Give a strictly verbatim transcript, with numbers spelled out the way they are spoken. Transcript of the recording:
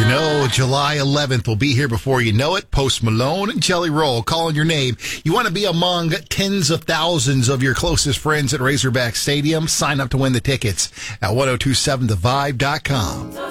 You know, July eleventh will be here before you know it. Post Malone and Jelly Roll calling your name. You want to be among tens of thousands of your closest friends at Razorback Stadium? Sign up to win the tickets at ten twenty-seven the vibe dot com.